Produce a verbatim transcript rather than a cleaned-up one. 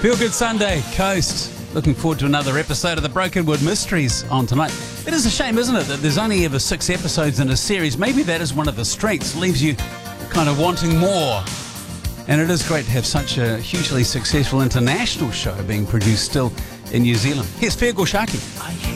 Feel Good Sunday, Coast. Looking forward to another episode of the Brokenwood Mysteries on tonight. It is a shame, isn't it, that there's only ever six episodes in a series. Maybe that is one of the strengths, leaves you kind of wanting more. And it is great to have such a hugely successful international show being produced still in New Zealand. Here's Fergal Sharkey.